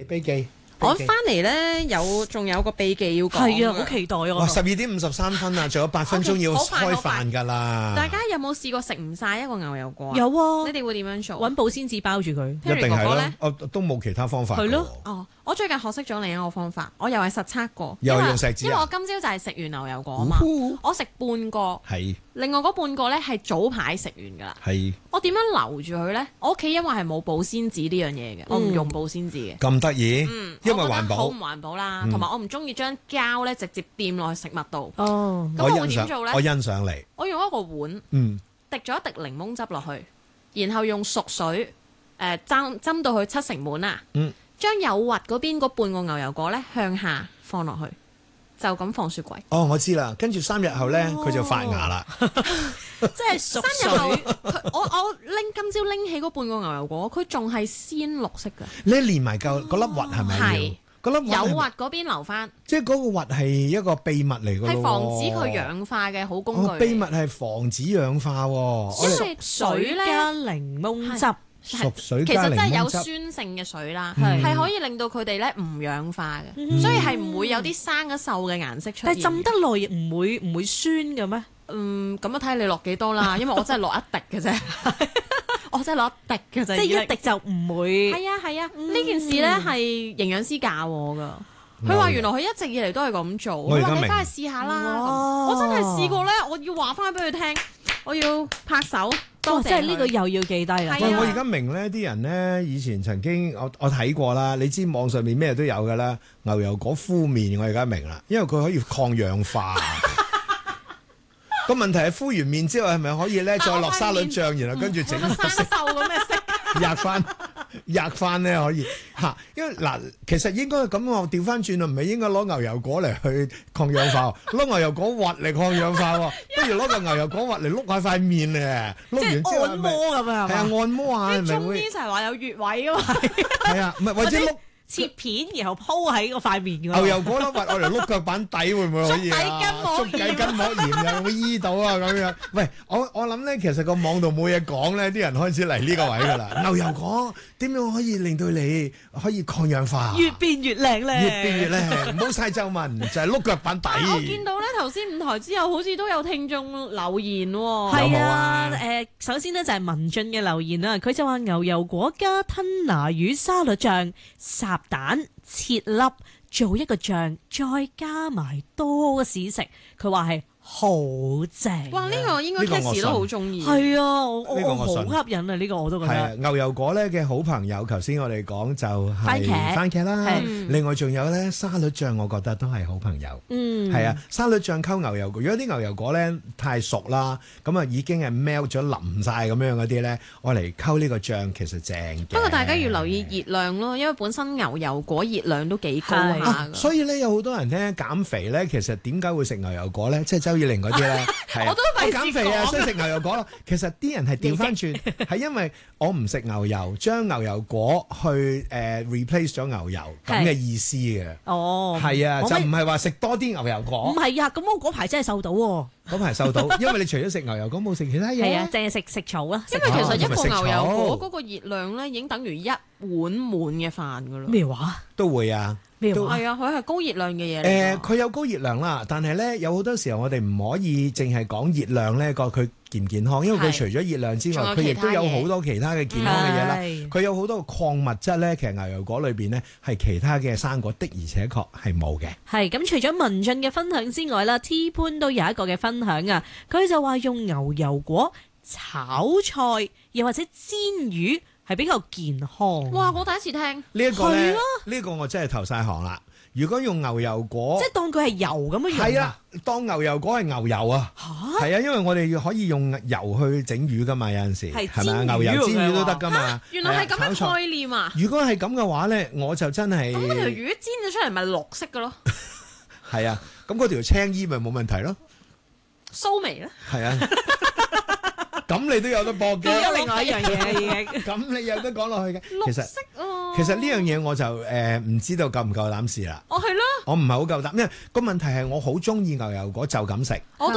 秘技。 我翻嚟咧仲有個秘技要講。 係啊，好期待啊！ 哇！12:53啊，仲有8分鐘要開飯㗎啦。 大家有冇試過食唔晒一個牛油果啊？ 有啊， 你哋會點樣做？ 揾保鮮紙包住佢。 一定係啦，我都冇其他方法。 係咯。 哦，我最近學識咗另一個方法，我又係實測過。 又係用錫紙啊？ 因為我今朝就係食完牛油果啊嘛，我食半個。 係。 另外嗰半個咧係早排食完㗎啦。 係。 我點樣留住佢咧？我屋企因為係冇保鮮紙呢樣嘢嘅，我唔用保鮮紙嘅。 咁得意？因為環保。 好唔環保啦，同埋我唔中意將膠咧直接掂落去食物度。 哦。 咁我會點做咧？ 我欣賞你。 我用一個碗，滴咗一滴檸檬汁落去，然後用熟水斟到佢7成滿啊。將有核嗰邊嗰半個牛油果咧向下放落去，就咁放雪櫃。 哦，我知啦，跟住3日後咧，佢就發芽啦。 即係熟水。 3日後，我今朝拎起嗰半個牛油果，佢仲係鮮綠色㗎。 你連埋嗰粒核係咪？ 係。 嗰粒有核嗰邊留翻。即係嗰個核係一個秘密嚟㗎咯。 係防止佢氧化嘅好工具。 秘密係防止氧化喎。 因為水咧加檸檬汁。 熟水加檸檬汁， 其實真係有酸性嘅水啦，係可以令到佢哋咧唔氧化嘅，所以係唔會有啲生咗鏽嘅顏色出現。 但係浸得耐唔會酸嘅咩？ 咁樣睇你落幾多啦，因為我真係落一滴嘅啫，我真係落一滴嘅啫， 即係一滴就唔會。 係啊，呢件事咧係營養師教我㗎。佢話原來佢一直以嚟都係咁做，佢話你翻去試下啦。我真係試過咧，我要話翻俾佢聽，我要拍手。 即係呢個又要記低啦。 喂，我而家明咧，啲人咧以前曾經我睇過啦，你知網上面咩都有㗎啦。牛油果敷面，我而家明啦，因為佢可以抗氧化。個問題係敷完面之後係咪可以咧再落沙律醬，然後跟住整生鏽咁嘅色， 壓翻咧可以嚇，因為嗱其實應該咁喎，調翻轉啊，唔係應該攞牛油果嚟去抗氧化，攞牛油果核嚟抗氧化喎，不如攞個牛油果核嚟碌下塊面咧，碌完之後按摩咁啊， 係啊，按摩下係咪會？ 中醫就係話有穴位㗎嘛， 係啊，唔係或者碌。 切片然後鋪喺嗰塊面㗎。 牛油果粒核我嚟碌腳板底會唔會可以啊？ 足底筋膜炎又會醫到啊咁樣。喂，我諗咧，其實個網度冇嘢講咧，啲人開始嚟呢個位㗎啦。牛油果點樣可以令到你可以抗氧化？ 越變越靚咧， 越變越靚，唔好晒皺紋，就係碌腳板底。 我見到咧頭先5台之後，好似都有聽眾留言喎。 係啊，首先呢就係文俊嘅留言啦，佢就話牛油果加吞拿魚沙律醬，烚蛋切粒做一個醬，再加埋多士食，佢話係好正。 哇！呢個應該 Cassie 都好中意。 係啊，我好吸引啊！呢個我都覺得。 係牛油果咧嘅好朋友，頭先我哋講就係番茄啦。另外仲有咧沙律醬，我覺得都係好朋友。係啊，沙律醬溝牛油果，如果啲牛油果咧太熟啦，咁啊已經係 melt 咗淋晒咁樣嗰啲咧，我嚟溝呢個醬其實正嘅。 不過大家要留意熱量咯，因為本身牛油果熱量都幾高下。 所以咧有好多人咧減肥咧，其實點解會食牛油果咧？即係周以玲嗰啲咧， 我都未減肥啊，所以食牛油果咯。其實啲人係調翻轉，係因為我唔食牛油，將牛油果去replace 咗牛油咁嘅意思嘅。 哦， 係啊，就唔係話食多啲牛油果。 唔係啊，咁我嗰排真係瘦到喎。 嗰排瘦到，因為你除咗食牛油果冇食其他嘢。 係啊，淨係食草啦。 因為其實一個牛油果嗰個熱量咧，已經等於一碗滿嘅飯噶啦。 咩話？ 都會啊。 係啊，佢係高熱量嘅嘢嚟。 佢有高熱量啦，但係咧有好多時候我哋唔可以淨係講熱量咧，個佢健唔健康，因為佢除咗熱量之外，佢亦都有好多其他嘅健康嘅嘢啦。佢有好多礦物質咧，其實牛油果裏邊咧係其他嘅生果的而且確係冇嘅。 係咁，除咗文進嘅分享之外啦，T 潘都有一個嘅分享啊，佢就話用牛油果炒菜，又或者煎魚。係比較健康。 哇！我第一次聽呢一個咧，呢個我真係投晒行啦。如果用牛油果， 即係當佢係油咁樣用。 係啊，當牛油果係牛油啊。嚇！係啊，因為我哋可以用油去整魚噶嘛，有陣時係咪啊？牛油煎魚都得噶嘛。 原來係咁嘅概念啊！ 如果係咁嘅話咧，我就真係咁嗰條魚煎咗出嚟咪綠色嘅咯。 係啊，咁嗰條青衣咪冇問題咯。 蘇眉咧？ 係啊。咁你都有得播嘅， 有另外一樣嘢已經。 咁你有得講落去嘅， 綠色啊！ 其實呢樣嘢我就唔知道夠唔夠膽試啦。 哦，係咯。 我唔係好夠膽，因為個問題係我好中意牛油果就咁食。